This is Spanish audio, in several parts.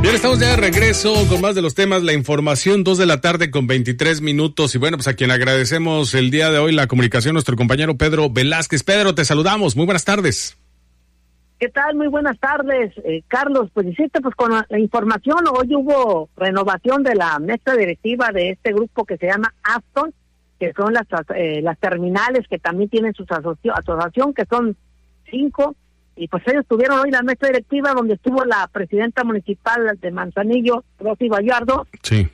Bien, estamos ya de regreso con más de los temas, la información, 2:23 p.m. Y bueno, pues a quien agradecemos el día de hoy la comunicación, nuestro compañero Pedro Velázquez. Pedro, te saludamos, muy buenas tardes. ¿Qué tal? Muy buenas tardes, Carlos. Pues hiciste pues con la información, hoy hubo renovación de la mesa directiva de este grupo que se llama Afton, que son las terminales que también tienen su asociación, que son 5. Y pues ellos tuvieron hoy la mesa directiva donde estuvo la presidenta municipal de Manzanillo, Rosy Gallardo, sí,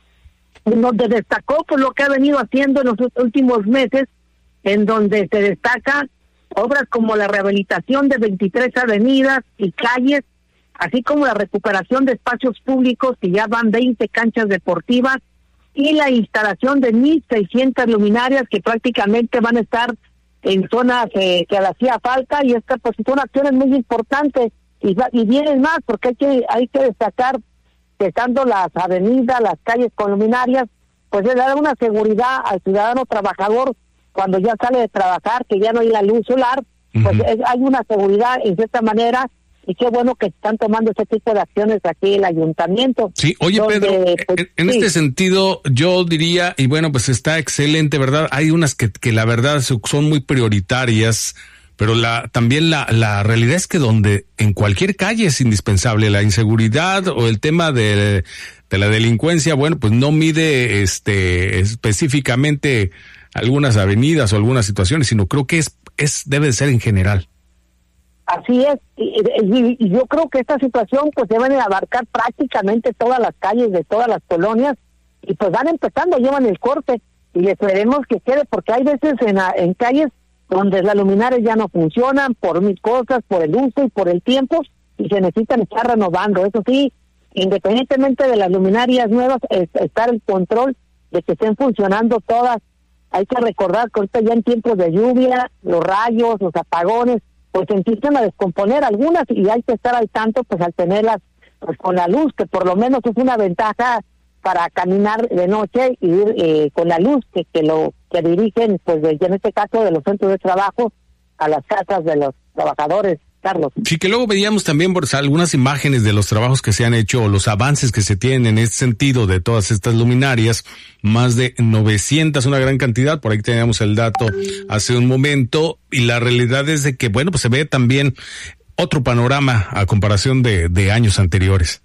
donde destacó pues lo que ha venido haciendo en los últimos meses, en donde se destacan obras como la rehabilitación de 23 avenidas y calles, así como la recuperación de espacios públicos, que ya van 20 canchas deportivas, y la instalación de 1,600 luminarias que prácticamente van a estar en zonas que le hacía falta, y estas pues son acciones muy importantes y vienen más porque hay que destacar que estando las avenidas, las calles con luminarias, pues le da una seguridad al ciudadano trabajador cuando ya sale de trabajar, que ya no hay la luz solar, pues hay una seguridad en cierta manera. Y qué bueno que están tomando este tipo de acciones aquí el ayuntamiento. Sí, oye, donde, Pedro, pues, en este sentido yo diría, y bueno, pues está excelente, ¿verdad? Hay unas que la verdad son muy prioritarias, pero también la realidad es que donde en cualquier calle es indispensable la inseguridad o el tema de la delincuencia, bueno, pues no mide específicamente algunas avenidas o algunas situaciones, sino creo que debe de ser en general. Así es, y yo creo que esta situación pues deben de abarcar prácticamente todas las calles de todas las colonias, y pues van empezando, llevan el corte, y esperemos que quede, porque hay veces en calles donde las luminarias ya no funcionan por mil cosas, por el uso y por el tiempo, y se necesitan estar renovando. Eso sí, independientemente de las luminarias nuevas, estar el control de que estén funcionando todas. Hay que recordar que ahorita ya en tiempos de lluvia, los rayos, los apagones, pues empiezan a descomponer algunas, y hay que estar al tanto pues al tenerlas pues con la luz, que por lo menos es una ventaja para caminar de noche y ir con la luz que dirigen pues en este caso de los centros de trabajo a las casas de los trabajadores. Carlos. Sí, que luego veíamos también por algunas imágenes de los trabajos que se han hecho o los avances que se tienen en este sentido de todas estas luminarias, más de 900, una gran cantidad, por ahí teníamos el dato hace un momento, y la realidad es de que, bueno, pues se ve también otro panorama a comparación de años anteriores.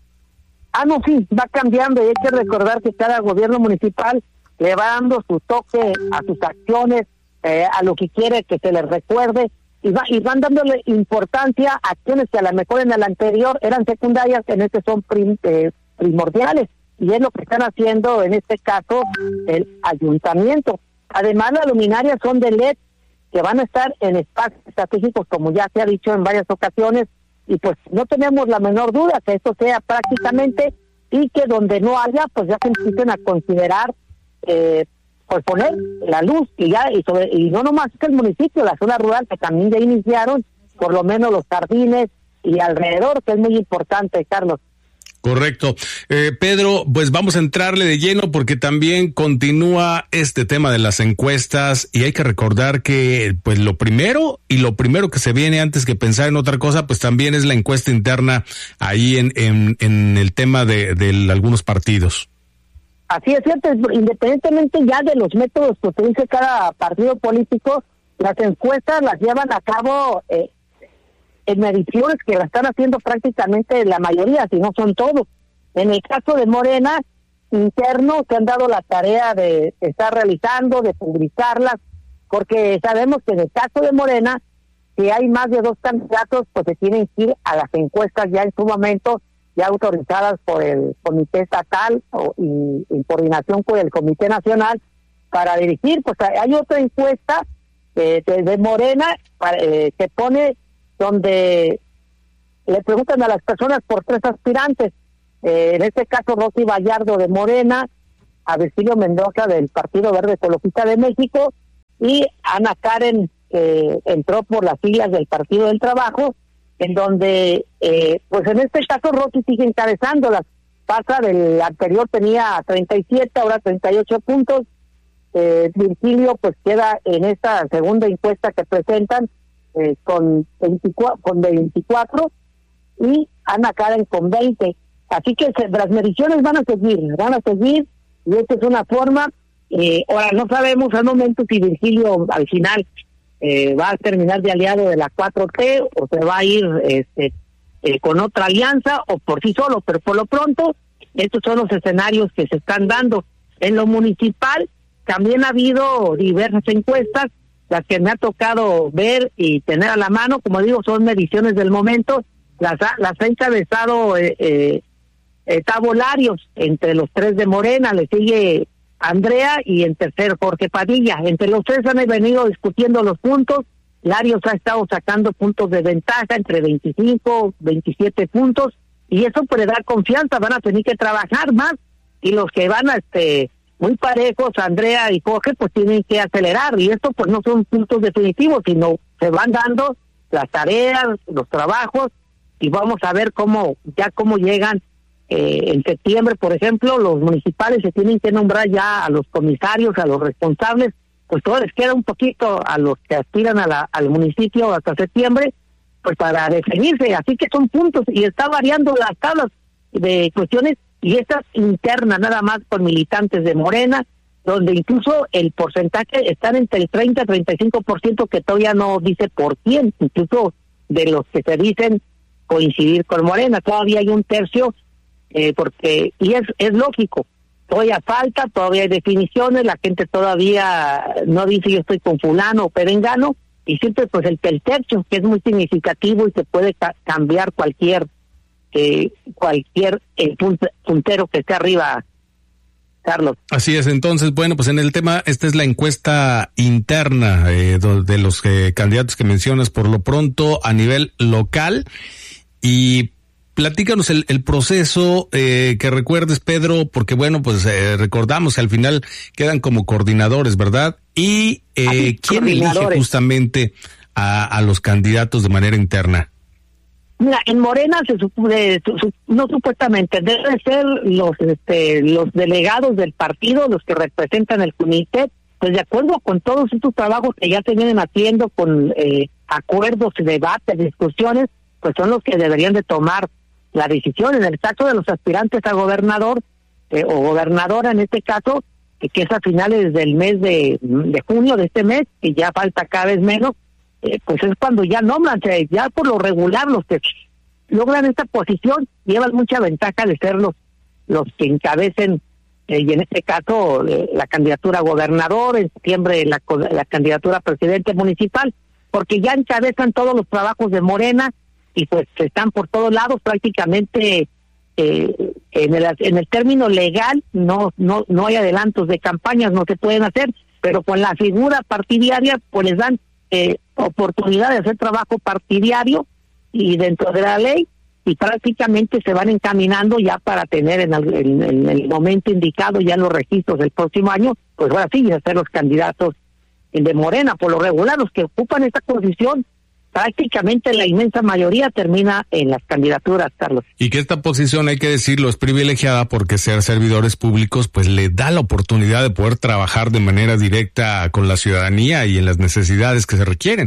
No, sí, va cambiando, y hay que recordar que cada gobierno municipal le va dando su toque a sus acciones, a lo que quiere que se les recuerde, y van dándole importancia a acciones que a lo mejor en el anterior eran secundarias, en este son primordiales, y es lo que están haciendo en este caso el ayuntamiento. Además, las luminarias son de LED, que van a estar en espacios estratégicos, como ya se ha dicho en varias ocasiones, y pues no tenemos la menor duda que esto sea prácticamente, y que donde no haya, pues ya se empiecen a considerar pues poner la luz, y no nomás que el municipio, la zona rural, que también ya iniciaron, por lo menos los jardines y alrededor, que es muy importante, Carlos. Correcto. Pedro, pues vamos a entrarle de lleno porque también continúa este tema de las encuestas, y hay que recordar que pues lo primero que se viene antes que pensar en otra cosa, pues también es la encuesta interna ahí en el tema de algunos partidos. Así es cierto, independientemente ya de los métodos que utilice cada partido político, las encuestas las llevan a cabo en mediciones que la están haciendo prácticamente la mayoría, si no son todos. En el caso de Morena, interno, se han dado la tarea de estar realizando, de publicarlas, porque sabemos que en el caso de Morena, si hay más de 2 candidatos, pues se tienen que ir a las encuestas ya en su momento, ya autorizadas por el Comité Estatal y en coordinación con el Comité Nacional para dirigir. Pues hay otra encuesta de Morena que pone donde le preguntan a las personas por 3 aspirantes, en este caso Rosy Gallardo de Morena, a Virgilio Mendoza del Partido Verde Ecologista de México, y Ana Karen entró por las siglas del Partido del Trabajo, en donde pues en este caso Rosy sigue encabezándolas. Pasa del anterior, tenía 37, ahora 38 puntos. Virgilio pues queda en esta segunda encuesta que presentan con 24, y Ana Karen con 20. Así que las mediciones van a seguir, y esta es una forma. Ahora no sabemos al momento si Virgilio al final va a terminar de aliado de la 4T o se va a ir con otra alianza o por sí solo, pero por lo pronto estos son los escenarios que se están dando. En lo municipal también ha habido diversas encuestas, las que me ha tocado ver y tener a la mano, como digo, son mediciones del momento, las ha encabezado tabularios entre los tres de Morena, le sigue Andrea y en tercero Jorge Padilla. Entre los tres han venido discutiendo los puntos. Larios ha estado sacando puntos de ventaja entre 25, 27 puntos, y eso pues le da confianza. Van a tener que trabajar más, y los que van muy parejos, Andrea y Jorge, pues tienen que acelerar, y esto pues no son puntos definitivos, sino se van dando las tareas, los trabajos, y vamos a ver cómo llegan. En septiembre, por ejemplo, los municipales se tienen que nombrar ya a los comisarios, a los responsables, pues todo les queda un poquito a los que aspiran al municipio hasta septiembre, pues para definirse. Así que son puntos, y está variando las tablas de cuestiones, y estas internas nada más con militantes de Morena, donde incluso el porcentaje están entre el 30 y 35%, que todavía no dice por quién, incluso de los que se dicen coincidir con Morena, todavía hay un tercio. Porque es lógico, todavía falta, todavía hay definiciones, la gente todavía no dice yo estoy con fulano o perengano, y siempre pues el tercio, que es muy significativo y se puede cambiar cualquier puntero que esté arriba, Carlos. Así es. Entonces, bueno, pues en el tema, esta es la encuesta interna de los candidatos que mencionas por lo pronto a nivel local. Y platícanos el proceso que recuerdes, Pedro, porque bueno, pues recordamos que al final quedan como coordinadores, ¿verdad? Y ¿quién elige justamente a los candidatos de manera interna? Mira, en Morena no supuestamente, deben ser los delegados del partido, los que representan el comité, pues de acuerdo con todos estos trabajos que ya se vienen haciendo, con acuerdos, debates, discusiones, pues son los que deberían de tomar la decisión. En el caso de los aspirantes a gobernador o gobernadora en este caso, que es a finales del mes de junio de este mes, que ya falta cada vez menos, pues es cuando ya nombran. Ya por lo regular los que logran esta posición llevan mucha ventaja de ser los que encabecen, y en este caso la candidatura a gobernador, en septiembre la candidatura a presidente municipal, porque ya encabezan todos los trabajos de Morena, y pues están por todos lados prácticamente. En el término legal no hay adelantos de campañas, no se pueden hacer, pero con la figura partidaria pues les dan oportunidad de hacer trabajo partidario y dentro de la ley, y prácticamente se van encaminando ya para tener en el momento indicado ya en los registros del próximo año, pues ahora sí, ser los candidatos de Morena. Por lo regular, los que ocupan esta posición, prácticamente la inmensa mayoría termina en las candidaturas, Carlos. Y que esta posición, hay que decirlo, es privilegiada porque ser servidores públicos pues le da la oportunidad de poder trabajar de manera directa con la ciudadanía y en las necesidades que se requieren.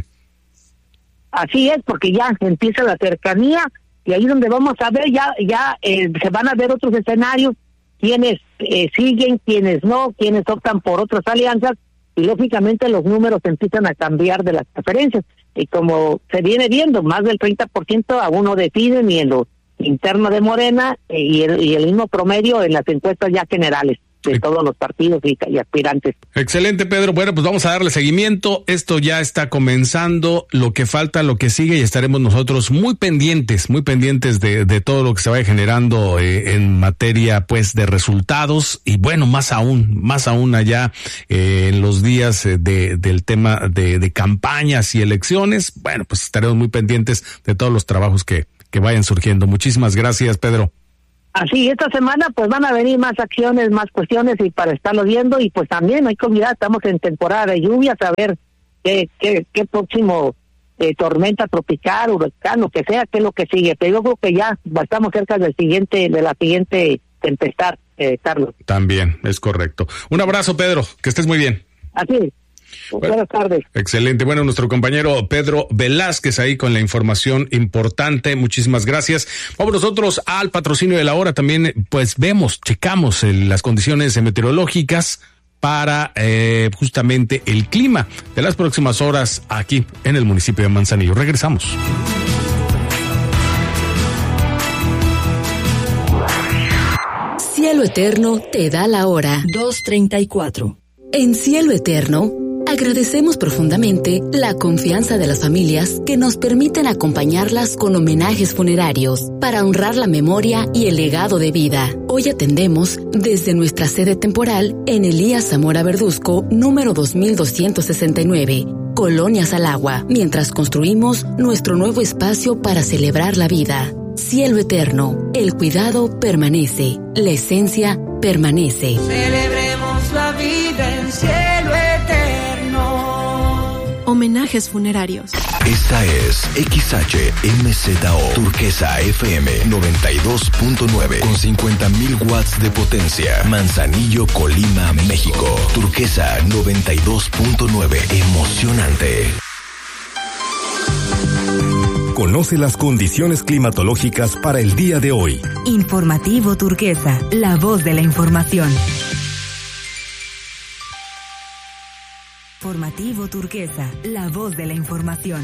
Así es, porque ya empieza la cercanía, y ahí donde vamos a ver ya se van a ver otros escenarios, quienes siguen, quienes no, quienes optan por otras alianzas, y lógicamente los números empiezan a cambiar de las preferencias. Y como se viene viendo, más del 30% aún no deciden, ni en lo interno de Morena, y el mismo promedio en las encuestas ya generales de todos los partidos y aspirantes. Excelente, Pedro. Bueno, pues vamos a darle seguimiento. Esto ya está comenzando, lo que falta, lo que sigue, y estaremos nosotros muy pendientes de todo lo que se vaya generando en materia pues de resultados, y bueno, más aún allá en los días del tema de campañas y elecciones. Bueno, pues estaremos muy pendientes de todos los trabajos que vayan surgiendo. Muchísimas gracias, Pedro. Así, esta semana pues van a venir más acciones, más cuestiones, y para estarlo viendo, y pues también hay que mirar, estamos en temporada de lluvias, a ver qué próximo tormenta tropical, huracán, lo que sea, qué es lo que sigue. Pero yo creo que ya estamos cerca de la siguiente tempestad, Carlos. También, es correcto. Un abrazo, Pedro, que estés muy bien. Así. Buenas tardes. Excelente. Bueno, nuestro compañero Pedro Velázquez ahí con la información importante. Muchísimas gracias. Vamos nosotros al patrocinio de la hora. También, pues, checamos las condiciones meteorológicas para justamente el clima de las próximas horas aquí en el municipio de Manzanillo. Regresamos. Cielo Eterno te da la hora. 2:34. En Cielo Eterno, agradecemos profundamente la confianza de las familias que nos permiten acompañarlas con homenajes funerarios para honrar la memoria y el legado de vida. Hoy atendemos desde nuestra sede temporal en Elías Zamora Verduzco, número 2269, Colonia Salagua, mientras construimos nuestro nuevo espacio para celebrar la vida. Cielo Eterno, el cuidado permanece, la esencia permanece. Celebremos la vida en cielo eterno. Homenajes funerarios. Esta es XHMZO Turquesa FM 92.9 con 50,000 watts de potencia. Manzanillo, Colima, México. Turquesa 92.9. Emocionante. Conoce las condiciones climatológicas para el día de hoy. Informativo Turquesa, la voz de la información. Informativo Turquesa, la voz de la información.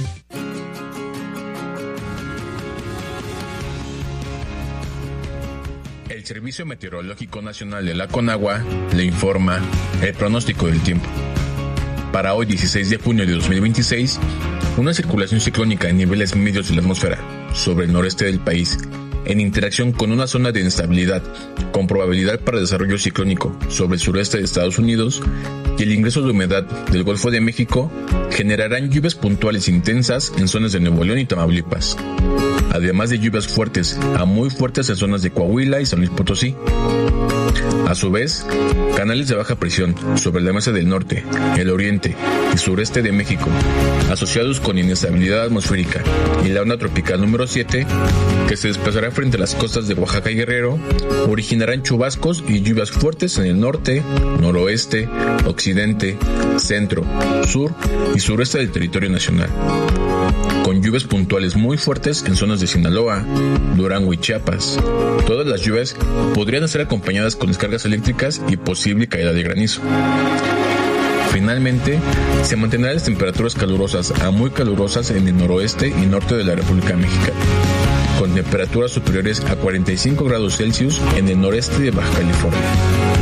El Servicio Meteorológico Nacional de la Conagua le informa el pronóstico del tiempo. Para hoy, 16 de junio de 2026, una circulación ciclónica en niveles medios de la atmósfera sobre el noreste del país, en interacción con una zona de inestabilidad con probabilidad para desarrollo ciclónico sobre el sureste de Estados Unidos y el ingreso de humedad del Golfo de México, generarán lluvias puntuales intensas en zonas de Nuevo León y Tamaulipas, además de lluvias fuertes a muy fuertes en zonas de Coahuila y San Luis Potosí. A su vez, canales de baja presión sobre la mesa del norte, el oriente y sureste de México, asociados con inestabilidad atmosférica y la onda tropical número 7, que se desplazará frente a las costas de Oaxaca y Guerrero, originarán chubascos y lluvias fuertes en el norte, noroeste, occidente, centro, sur y sureste del territorio nacional, con lluvias puntuales muy fuertes en zonas de Sinaloa, Durango y Chiapas. Todas las lluvias podrían ser acompañadas con descargas eléctricas y posible caída de granizo. Finalmente, se mantendrán las temperaturas calurosas a muy calurosas en el noroeste y norte de la República Mexicana, con temperaturas superiores a 45 grados Celsius en el noreste de Baja California.